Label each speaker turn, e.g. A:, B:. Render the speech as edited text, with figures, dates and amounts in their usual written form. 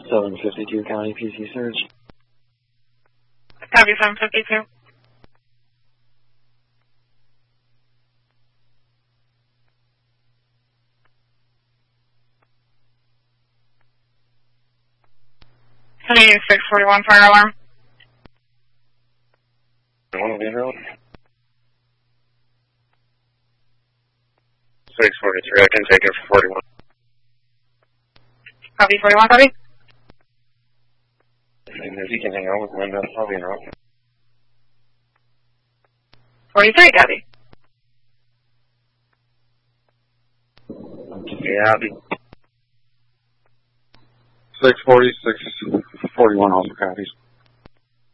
A: 752 County PC Search.
B: Copy 752. Heading 641 fire alarm.
C: 643, I can take it for 41.
B: Copy 41, copy.
C: And if you can hang on with Linda, I'll be in route.
B: 43, copy.
C: Yeah, I'll be.
A: 646, 41 also copies.